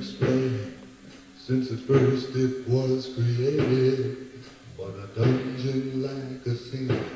explain, since at first it was created, but a dungeon like a scene